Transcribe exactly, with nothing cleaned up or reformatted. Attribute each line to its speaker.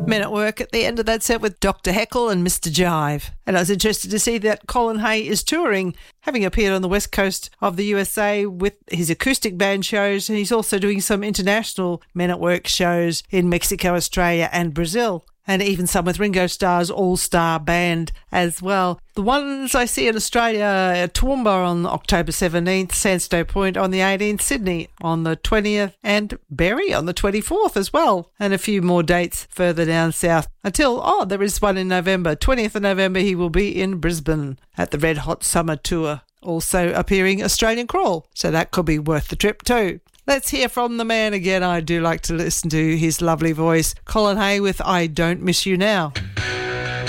Speaker 1: Men at Work at the end of that set with Doctor Heckle and Mister Jive. And I was interested to see that Colin Hay is touring, having appeared on the west coast of the U S A with his acoustic band shows, and he's also doing some international Men at Work shows in Mexico, Australia and Brazil. And even some with Ringo Starr's all-star band as well. The ones I see in Australia are Toowoomba on October seventeenth, Sandstone Point on the eighteenth, Sydney on the twentieth, and Berry on the twenty-fourth as well. And a few more dates further down south. Until, oh, there is one in November. twentieth of November he will be in Brisbane at the Red Hot Summer Tour. Also appearing Australian Crawl, so that could be worth the trip too. Let's hear from the man again. I do like to listen to his lovely voice. Colin Hay with I Don't Miss You Now.